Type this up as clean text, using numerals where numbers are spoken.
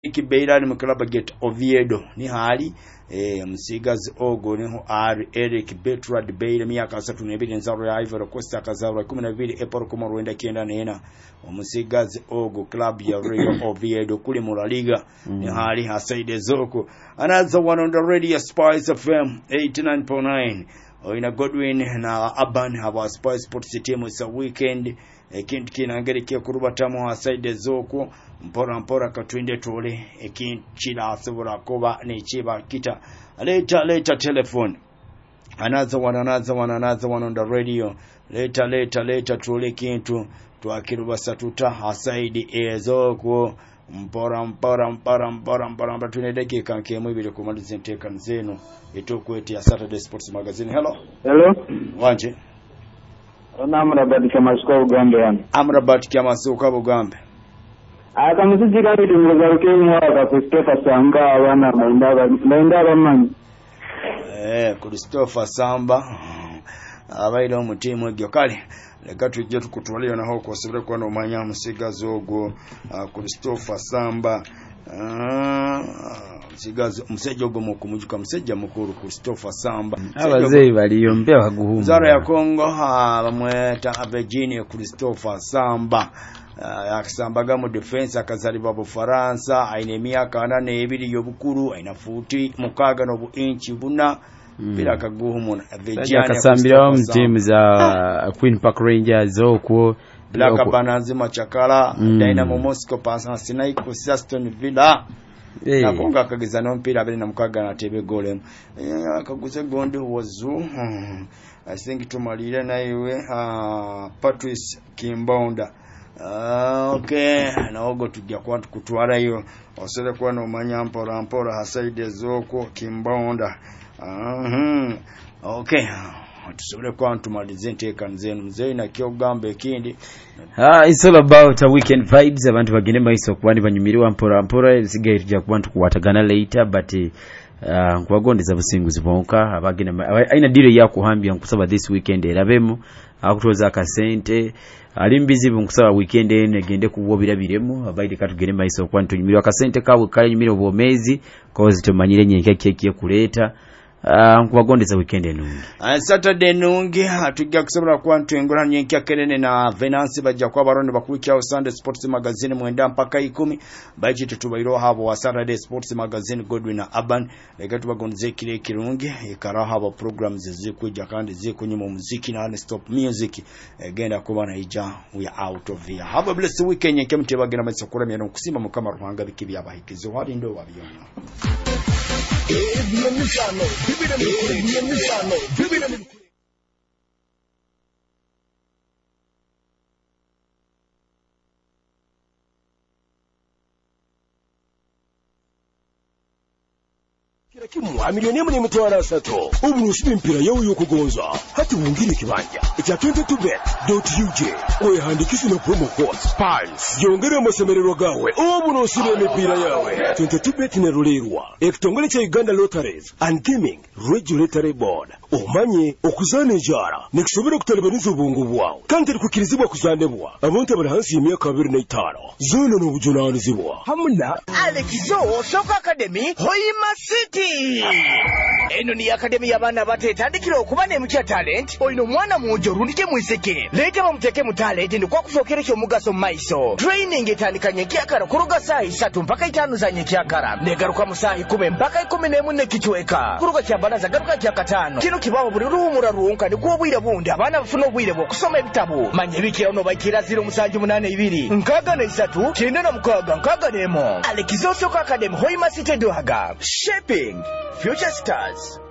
Kibeira ni mklaba get Oviedo ni hali Msigazi Ogo niho R Eric Bertrand Beira miaka 32 nzaro ya Ivory Coast akazarwa 12 April kuma Rwanda kienda nena Msigazi Ogo club ya Rio Oviedo kuli mu La Liga ni hali Hasaide Zoko. Another one on the radio Spice FM 89.9 Oina Godwin na Aban haba Spice Sports team is a weekend ekintu kinangereke kuruba tamu Hasaide Zoko mpora katwinde tole ekintu kila asobora kuba nechiba kita later telephone another one on the radio later tole kintu twakiruba satuta Hasaide Ezoko mpora twine dakika nkemu ibiri kumaliza nteka nzeno etokweti ya Saturday Sports Magazine. Hello wanje Amrabat Kamasuka Bugambe yani. Amrabat Kamasuka Bugambe. Akamusijira ndi mugaruke mwaka Christopher Samba abana maindaba bamanyi. Christopher Samba abaira omutimu egyo kale leka tujje tukutwalira naho kwasibire kwa nomanya Musigazi Ogo Christopher Samba Musigazi musejja ogo mukumujuka musejja mukuru Christopher Samba abazei baliyombe baguhuma Zara ya Kongo bamweta Virginia Christopher Samba akisambaga mu defense akazaliba mu Faransa aine myaka 8 yobukuru aina futi mukaga no inchi buna bila kaguhumuna Virginia akasambira mu team za Queen Park Rangers okwo Black Banazi Machakala Dynamo Moscow Panathinaikos Aston Villa nakonga akagiza no mpira abiri na mukaga na tebe golem akaguze gonde wozu I think tumalire na iwe Patrice Kimbonda okay naogo tujja kwatu kutwala hiyo osere kwa no manya mpora Hasaide Zoko Kimbonda okay tusubire kwa ntumalize nteka nzenu mzee na kyo gambe ekindi it's all about a weekend vibes abantu bagende maiso kubandi banyumiriwa mpora sigaye tujja kubantu kuwatagana later but kwagondeza businguzi bonka abagenda aina dire ya kuhambia nkusaba this weekend erabemu akutoza akasente alimbizibu nkusaba weekend negende kubobira biremo abaide katugende maiso kwantu nyumiriwa akasente kawe kale nyumiriwa bomezi cause tumanyire nyenke keke kuleta kubagondeza weekend enungi Saturday nungi atujja kusabira kwantu engora nyenke akenene na Venance bajja kwa baronde bakurikya Sunday Sports Magazine mwenda mpaka 10 baje tutubairo habo wa Saturday Sports Magazine Godwin na Aban legatu bagonze kire kirungi ikara habo programs zikuja kandi zikunyuma muziki na stop music genda kuba na ija we are out of here. Have a blessed weekend nyenke mtebagenda masokora myano kusimba mukama ruhanga bikibi abahikizo hari ndo babyona Kimu amilioni mu mitwara sato uburushime mpira yawo yokugonza hati wungire kibanja ekya 22bet.uj oyehandikise no promo code SPICE yongere amasemerero gawe oburushime mpira yawe 22bet ne rulerwa ekitongole kya Uganda Lotteries and Gaming Regulatory Board omanye okuzana ejara nekishobora kutalibaniza ubungu bwawe kandi kukirizibwa kuzanebwa abantu bari hansi y'imyaka 25 zona no bujunanizibwa hamuna Alexizo Soccer Academy Hoima City eno ni academy y'abaana batetandikira okuba n'emikya talent olino mwana mujo rundike mwiseke leta bamuteke mu talent ndi kwa kufokera kyo mugaso maiso training etandikanye kyakara kuruga saa 3 mpaka 5 za nyekyakara negaruka mu saa 10 mpaka 11 ne kichweka kuruga kya banaza garuka kya 5 kino kibaho buli ruhumura ruunka ndi kuobwire bundi abaana bafuna obwire bwo kusoma ebitabu manye bikira ono bakira 0782 nkaga na 3 kenda na mukaga nkaga nemo Alexizo Soccer Academy Hoima City Dohaga shaping future stars.